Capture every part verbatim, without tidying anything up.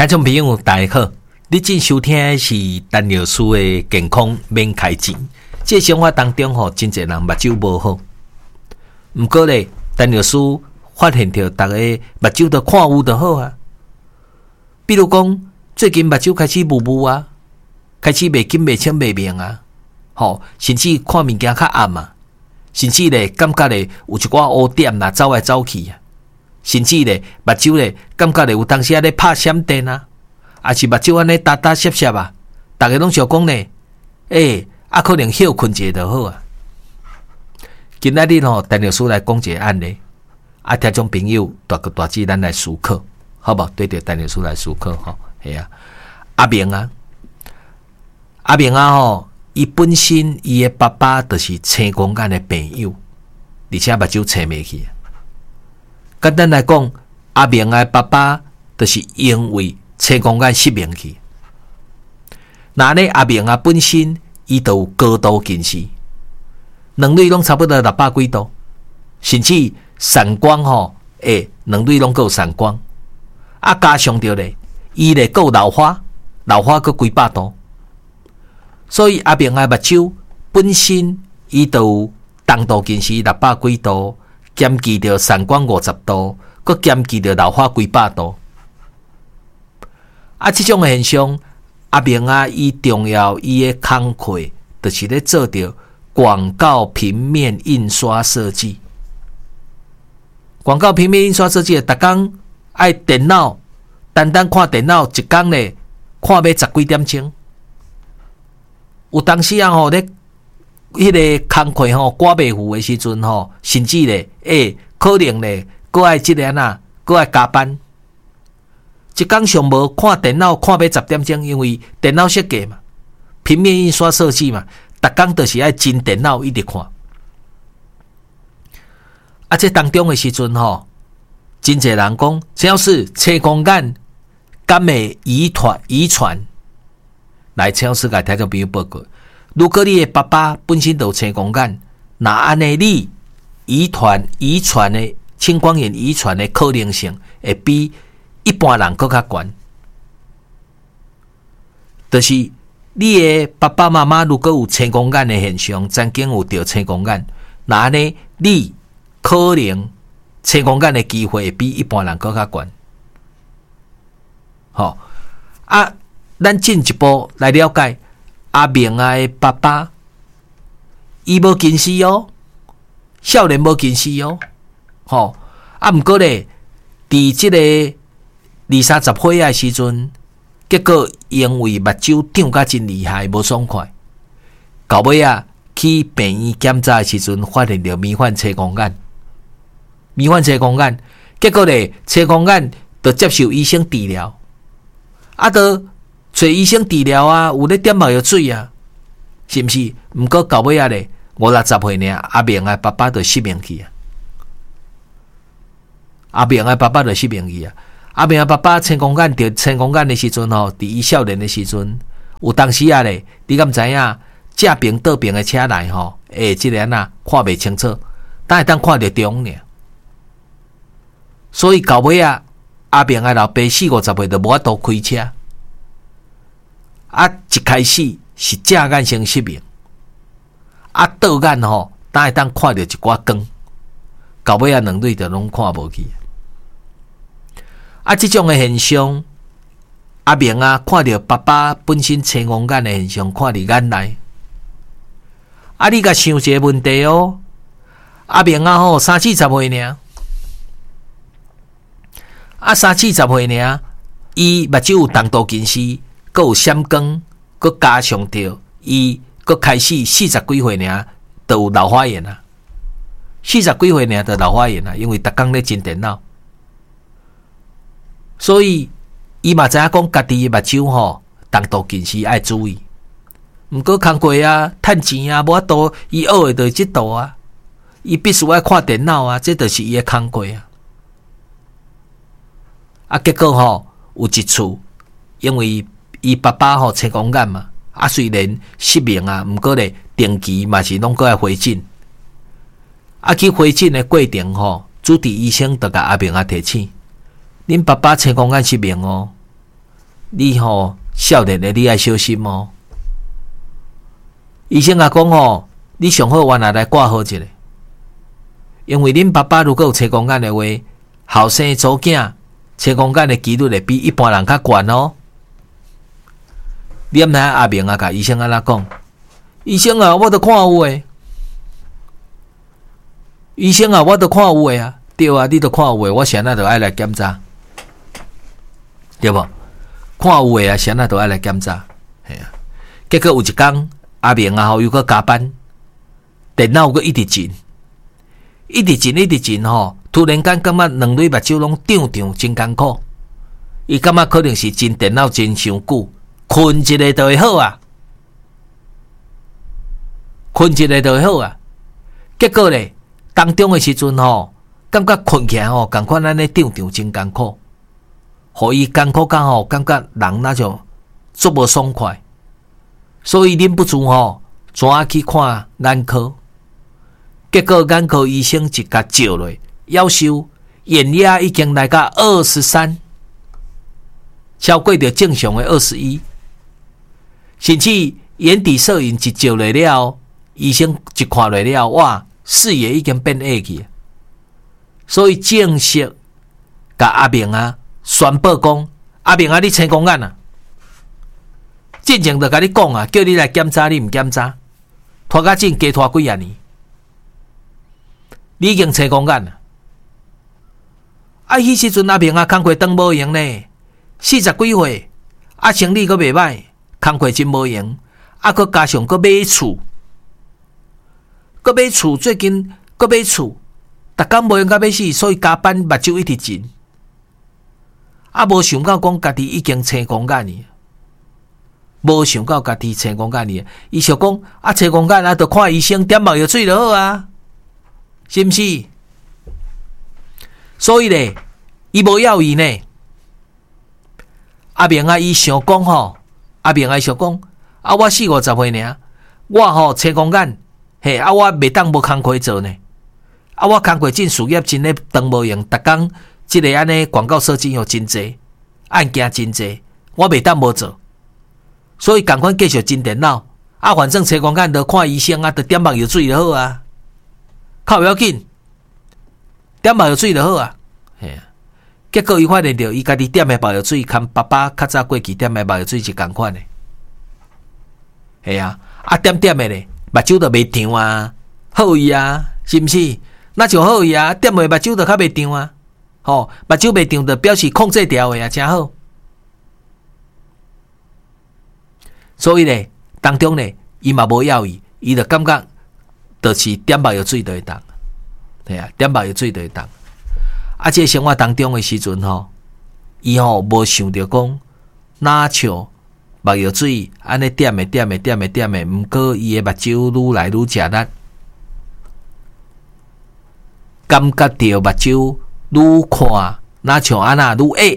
听众朋友大家好，你正收听的是陈老师的健康免开钱。这生活当中吼，真侪人目睭无好，毋过咧，陈老师发现到大家目睭都看有就好啊。比如讲，最近目睭开始雾雾啊，开始袂金袂清袂明啊，吼，甚至看物件较暗啊，甚至咧感觉咧有一寡乌点啦，走来走去啊。甚至咧，目睭咧，感覺咧有當時啊咧拍閃電啊，還是目睭安尼打打閃閃啊，大家攏想講咧，誒，啊可能休困一下就好啊。今仔日吼，陳老師來講一個案例，啊，聽眾朋友大個大志咱來思考，好無？對着陳老師來思考吼，係啊。阿明啊，阿明啊吼，伊本身伊嘅爸爸就是青光眼嘅朋友，而且目睭青袂去。簡單來講，阿明嘅爸爸就是因為青光眼失明去。那呢阿明啊本身伊就有高度近視，兩類攏差不多六百幾度，甚至散光吼，誒，兩類攏夠散光。啊加上着咧，伊咧夠老花，老花夠幾百度，所以阿明嘅目睭本身伊就有重度近視六百幾度。兼記着散光五十度，佮兼記着老花幾百度。啊，這種現象，阿明啊，伊重要伊嘅工課，就是咧做着廣告平面印刷設計。廣告平面印刷設計，逐工愛電腦，單單看電腦一工咧，看要十幾點鐘。有當時啊，吼咧。迄個工課吼掛袂赴的時陣吼，甚至咧，誒、欸，可能咧，閣愛即個啊，閣愛加班。一工上無看電腦看要十點鐘，因為電腦設計嘛，平面印刷設計嘛，逐工都是愛真電腦一直看。啊，這當中的時陣吼，真儕人講，只要是青光眼，敢會遺傳遺傳，來請老師甲聽眾朋友報告。如果你的爸爸本身就青光眼，那安尼你遺傳遺傳的青光眼遺傳的可能性會比一般人更較懸。就是你的爸爸媽媽如果有青光眼的現象，曾經有得青光眼，那安尼你可能青光眼的機會會比一般人更較懸。好啊，咱進一步來了解。阿明啊的爸爸，伊無近視哦，少年無近視哦，吼啊！毋過咧，佇即個二三十歲啊時陣，結果因為目睭長甲真厲害，無爽快，到尾啊去病院檢查的時陣，發現着罹患青光眼，罹患青光眼，結果咧青光眼就接受醫生治療，啊都。找醫生治療啊，有咧點目藥水啊，是毋是？毋過到尾啊咧，五六十歲呢，阿明嘅爸爸就失明去啊。阿明嘅爸爸就失明去啊。阿明嘅爸爸青光眼得青光眼嘅時陣吼，佇伊少年嘅時陣，有當時啊咧，你敢知影？正邊倒邊嘅車來吼，誒，即個啊看袂清楚，但係當看着中呢。所以到尾啊，阿明嘅老爸四五十歲就無法度開車。啊！一開始是正眼先失明，啊倒眼吼，當會當看到一寡光，到尾啊兩類就攏看無去。啊！這種嘅現象，阿明啊看到爸爸本身青光眼嘅現象，看佇眼內。啊！你甲想一個問題哦，阿明啊吼三四十歲爾，啊三四十歲爾，伊目睭有重度近視。閣有閃光，閣加上着伊，閣開始四十幾歲爾，就有老花眼啊。四十幾歲爾就老花眼啊，因為逐工咧真電腦，所以伊嘛知影講家己目睭吼，重度近視愛注意。毋過工課啊，趁錢啊，無法度，伊學誒就即度啊，伊必須愛看電腦啊，這就是伊誒工課啊。啊，結果吼有一次，因為伊爸爸吼青光眼嘛，啊雖然失明啊，毋過咧定期嘛是攏過來回診。啊去回診的過程吼，主治醫生就甲阿明啊提醒，恁爸爸青光眼失明哦， 你吼少年的你要小心哦。医生啊讲吼，你上好原来来挂号一下，因为恁爸爸如果有青光眼的话，后生祖囝青光眼的几率会比一般人较悬哦。念来阿明啊，甲医生安怎讲？医生啊，我都看有诶。医生啊，我都看有诶啊，对啊，你都看有诶，我现在就爱来检查，对无？看有诶啊，现在都爱来检查，系啊。结果有一天，阿明啊，吼又搁加班，电脑搁一直震，一直震，一直震吼，突然间感觉两蕊目睭拢胀胀，真艰苦。伊感觉可能是震电脑震伤久。困一个就会好啊，困一个就会好啊。结果咧，当中的时阵吼，感觉困起来吼，感觉咱咧长长真艰苦，互伊艰苦感吼，感觉人那种足无爽快，所以忍不住吼，转去看眼科。结果眼科医生就甲照落，要求眼压已经来到二十三，超过着正常的二十一。甚至眼底摄影一照来了，医生一看来了，哇，视野已经变矮去，所以正式甲阿明啊宣布讲，阿明啊，你青光眼啊，之前就甲你讲啊，叫你来检查，你唔检查，拖甲紧加拖几啊年，你已经青光眼啊。啊，迄时阵阿明啊，工课当无用呢，四十几岁，啊，生理阁袂歹。工课真无用，啊，佮加上佮买厝，佮买厝，最近佮买厝，逐工无用甲要死，所以加班目睭一直震，啊，无想到讲家己已经青光眼呢，无想到家己青光眼呢，伊想讲啊，青光眼啊，着看医生点目药水就好啊，是毋是？所以咧，伊无要伊呢，阿明啊，伊想讲吼。阿明爱想讲，啊，我四五十岁呢，我吼青光眼，嘿，啊，我袂当无工课做呢，啊，我工课真事业真咧当无用，逐工即个安尼广告设计又真济，案件真济，我袂当无做，所以赶快继续进电脑，啊，反正青光眼着看医生啊，着点目药水就好啊，靠不要紧，点目药水就好啊，嘿啊。结果伊发现到，伊家己点的目药水，跟爸爸较早过去点的目药水是同款的，系啊，啊点点的咧，目睭就袂长啊，好伊啊，是毋是？那就好伊啊，点的目睭就较袂长啊，吼，目睭袂长就表示控制掉的啊，真好。所以咧，当中咧，伊嘛无要伊，伊就感觉就是点目药水就会当，系啊，点目药水就会当。啊！这生活当中的时阵吼，伊吼无想着讲哪像目药水安尼点的点的点的点的，毋过伊的目睭愈来愈食力，感觉到目睭愈看哪像安那愈矮。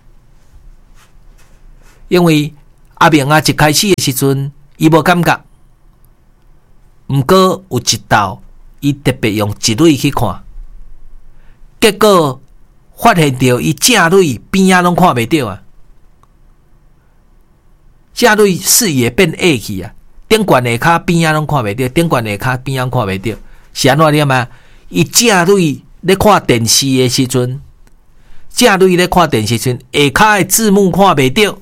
因为阿明啊一开始的时阵，伊无感觉，毋过有一道，伊特别用一蕊去看。结果发现到伊正蕊边仔拢看袂到啊，正蕊视野变矮去啊，顶悬下骹边仔拢看袂到，顶悬下骹边仔看袂到，是安怎念啊？伊正蕊咧看电视的时阵，正蕊咧看电视时阵，下骹的字幕看袂到，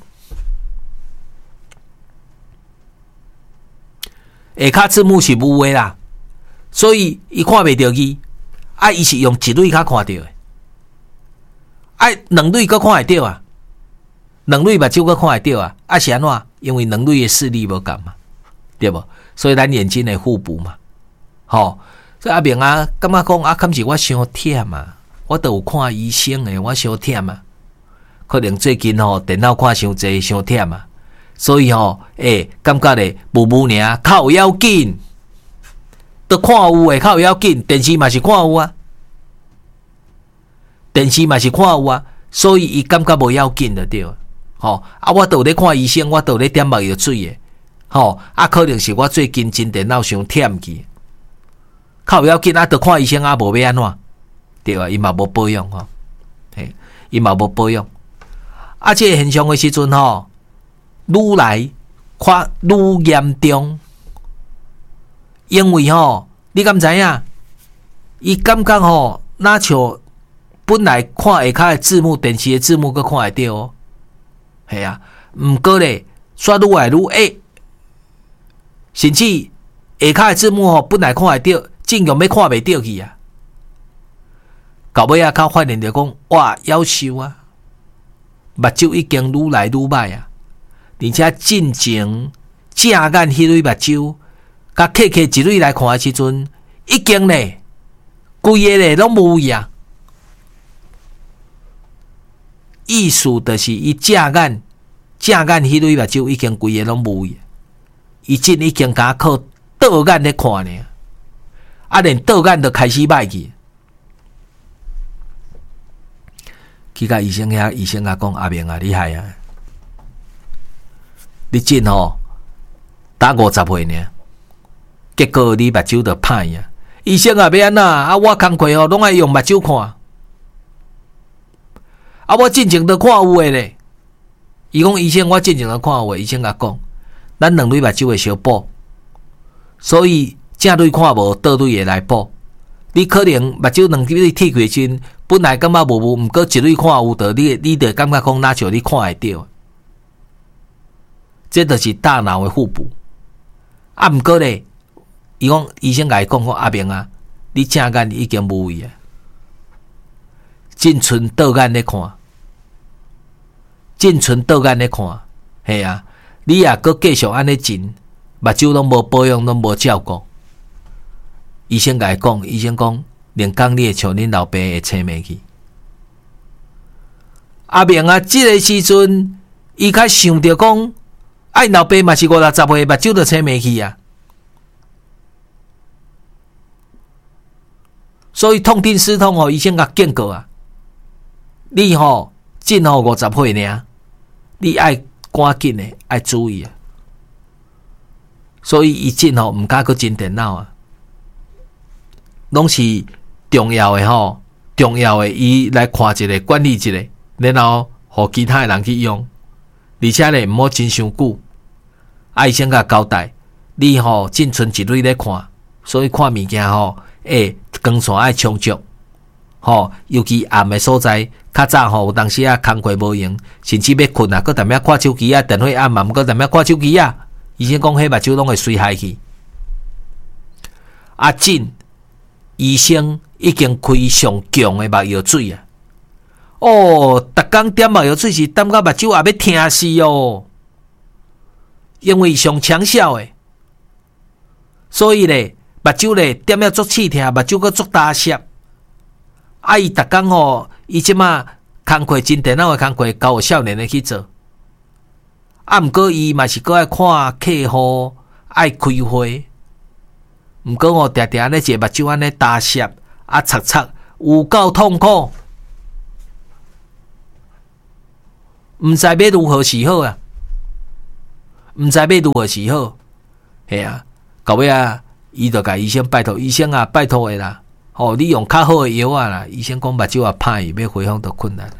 下骹字幕是无的啦，所以伊看袂到伊。啊！伊是用一蕊较看到的，啊，两蕊佫看会到啊，两蕊目睭佫看会到啊，啊是安怎？因为两蕊的视力无共嘛，对无？所以咱眼睛会互补嘛，吼。所以阿明啊，感觉讲啊，敢是我伤忝嘛？我都有看医生诶，我伤忝啊。可能最近吼电脑看伤济，伤忝啊，所以吼，诶、欸，感觉咧无无尔，较要紧。都看有诶，较要紧，电视嘛是看有啊，电视嘛是看有啊，所以伊感觉无要紧就对，吼啊，我都有咧看医生，我都有咧点目药水诶，吼啊，可能是我最近真电脑上忝去，较要紧啊，都看医生啊，无要安怎，对啊，伊嘛无保养吼，嘿，伊嘛无保养，啊， 啊，这个现象的时阵吼，愈来看愈严重，因为吼，你敢知影？伊感觉吼，若像本来看下骹的字幕，电视的字幕，佮看会到哦。系啊，毋过咧，刷愈来愈矮，甚至下骹的字幕吼，本来看会到，尽量要看袂到去啊。到尾啊，较发现着讲，哇，夭寿啊！目睭已经愈来愈歹啊，而且进前正眼迄类目睭，甲刻刻一类来看的时阵，已经咧，规个咧拢无去啊。意思就是伊正眼正眼迄类目睭已经规个拢无去，伊真已经甲靠倒眼咧看呢，啊，连倒眼都开始歹去。去甲医生遐，医生啊讲阿明啊，厉害啊！你真吼打五十岁呢，结果你目睭就歹啊！医生啊，要安怎啊？我工课吼拢爱用目睭看，啊，我进前都看有诶咧。伊讲医生，我进前都看有诶。医生甲讲，咱两类目睭会相补，所以正类看无，倒类会来补。你可能目睭两类剃开时，本来感觉无无，毋过一类看有的，你你就感觉讲哪像你看会到，这就是大脑的互补。啊，毋过咧，伊讲医生甲伊讲讲阿明啊，你正眼已经无去啊，仅存倒眼咧看，仅存倒眼咧看，系啊，你也阁继续安尼真，目睭拢无保养，拢无照顾。医生甲伊讲，医生讲，连讲你会像恁老爸会青眉去。阿明啊，即、这个时阵，伊较想着讲，啊，老爸嘛是五六十岁，目睭就青眉去啊。所以痛定思痛吼，医生甲警告啊，你吼真吼五十岁呢，你爱赶紧的爱注意啊。所以伊真吼毋敢去进电脑啊。拢是重要的吼，重要的伊来看一个管理一个，然后互其他的人去用，而且咧毋好真伤久。医生甲交代，你吼仅存一类咧看，所以看物件吼，诶，光线爱充足，吼，尤其暗的所在，较早吼有当时啊工课无用，甚至要困啊，搁踮遐看手机啊，电话暗嘛，毋搁踮遐看手机啊，医生讲迄目睭拢会衰害去。啊，真。医生已经开上强的目药水啊！哦，逐工点目药水是点到目睭也要疼死哦，因为上强效的，所以咧目睭咧点了足刺疼，目睭阁足打涩。啊，伊逐工吼，伊即马工课真电脑的工课，交予少年的去做。啊，毋过伊嘛是阁爱看客户，爱开会。毋过我常常咧一目睭安尼打涩啊擦擦，有够痛苦，毋知要如何是好啊！毋知要如何是好，系啊！到尾啊，伊就甲医生拜托，医生啊，拜托诶啦，吼、哦，你用较好诶药啊啦！医生讲目睭啊歹，要恢复都困难。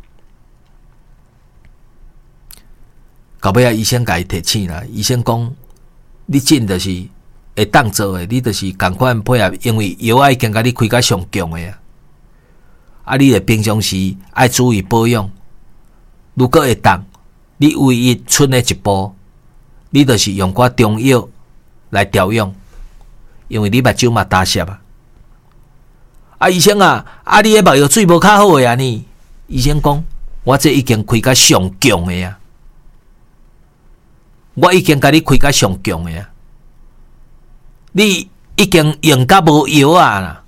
到尾啊，医生甲伊提醒啦，医生讲，你真著是。会当做诶，你就是共款配合，因为药啊已经甲你开甲上强诶啊！啊，你诶平常时爱注意保养。如果会当，你唯一剩诶一步，你就是用寡中药来调养，因为你目睭嘛打涩啊。啊，医生啊，啊，你诶目药水无较好诶啊呢？医生讲，我这已经开甲上强诶啊，我已经甲你开甲上强诶啊。你已经用甲无药啊啦！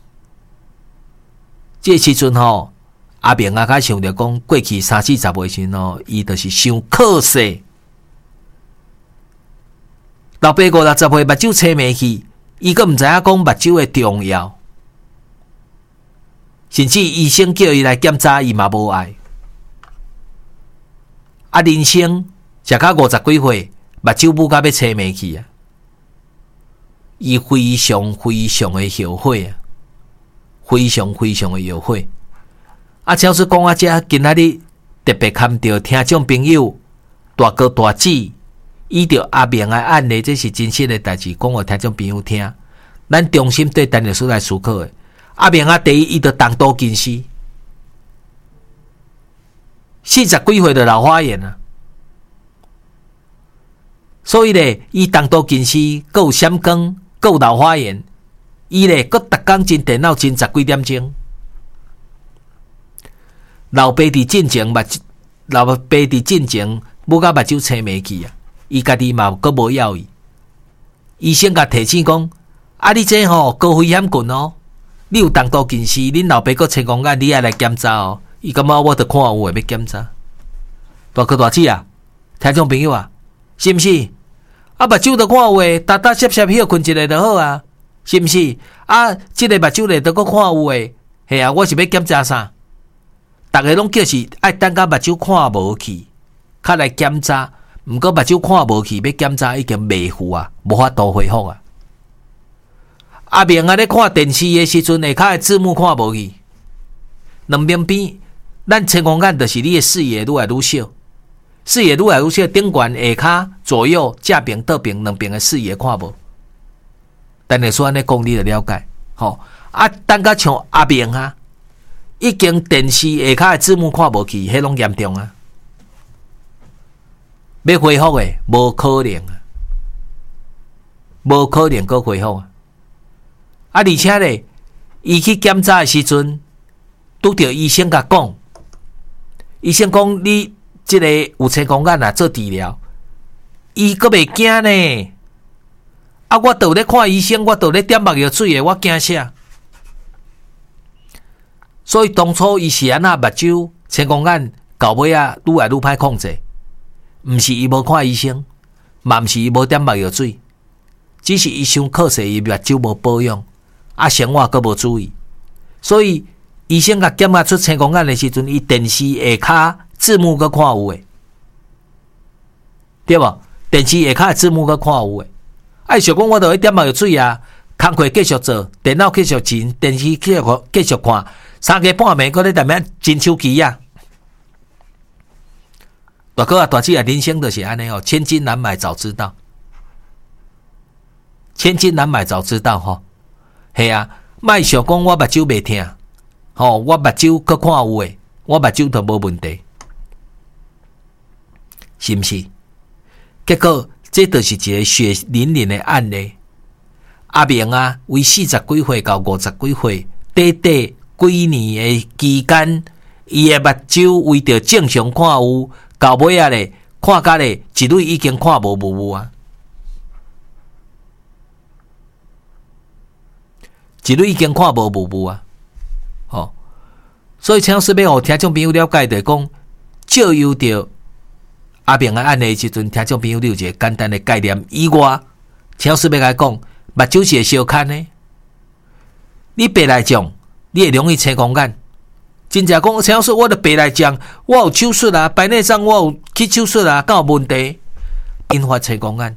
这时阵吼，阿明啊，较想着讲，过去三四十岁时吼，伊就是伤可惜。老爸五六十岁目睭青眉去，伊阁毋知影讲目睭的重要，甚至医生叫伊来检查，伊嘛无爱。啊，人生食到五十几岁，目睭母甲要青眉去啊！伊非常非常的后悔啊，非常非常的后悔。啊，超出讲啊，遮今仔日特别看到听众朋友大哥大姐依着阿明的案例，这是真实的代志，讲互听众朋友听。咱重新对陈律师来思考的。阿明啊，第一，伊着重度近视，四十几岁的老花眼啊，所以咧，伊重度近视，佮有闪光，佮有老花眼，伊咧佮逐工真电脑真十几点钟。老爸伫进前目，老爸伫进前，要甲目睭青眉去啊，伊家己嘛佮无要伊。医生甲提醒讲。啊！你这吼、哦、高危险群哦，你有重度近视，恁老爸搁青光眼，你也来检查哦。伊感觉我着看有诶要检查。大哥大姐啊，听众朋友啊，是毋是？啊，目睭着看有诶，踏踏实实休困一下就好啊，是毋是？啊，即、這個目睭咧着搁看有诶，系啊，我是要检查啥？逐個攏叫是愛等甲目睭看無去，較來檢查。毋過目睭看無去，要檢查已經未赴啊，無法度恢復啊。阿明啊，咧看電視的時陣，下骹的字幕看無去，兩邊邊，咱青光眼就是你的視野愈來愈小，視野愈來愈小，頂懸下骹左右正邊倒邊兩邊的視野看無。但係說安尼講，你就了解，吼、哦、啊，等甲像阿明啊，已經電視下骹的字幕看無去，迄攏嚴重啊，要恢復的無可能啊，無可能閣恢復啊。啊！而且咧，伊去檢查的時陣，拄着醫生甲講，醫生講你即個有青光眼啊，做治療，伊閣袂驚呢。啊！我倒咧看醫生，我倒咧點目藥水的，我驚啥？所以當初伊是安那目睭青光眼到尾啊，愈來愈歹控制，毋是伊無看醫生，嘛毋是伊無點目藥水，只是伊傷可惜伊目睭無保養。啊，生活閣無注意，所以醫生甲檢查出青光眼的時陣，伊電視下骹字幕閣看有誒，對無？電視下骹字幕閣看有誒。啊，想講我著去點目藥水啊，工課繼續做，電腦繼續錢，電視繼續繼續看，三更半暝閣咧踮咧真手機啊！大哥啊，大姐啊，人生就是安尼哦，千金難買早知道，千金難買早知道吼。係啊，莫想講我目睭袂疼，吼、哦，我目睭閣看有誒，我目睭都無問題，是毋是？結果這就是一個血淋淋的案例。阿明啊，為四十幾歲到五十幾歲，短短幾年的期間，伊的目睭為着正常看有，到尾啊咧，看甲咧一蕊已經看無無無啊。一蕊已經看無無無啊，吼、哦！所以請說要互聽眾朋友了解的講，照由着阿明的案例時陣，聽眾朋友你有一個簡單的概念以外，請說要來講，目睭是會相牽的。你白內障，你會容易青光眼。真正講，請說我的白內障，我有手術啊，白內障我有去手術啊，敢有問題？引發青光眼。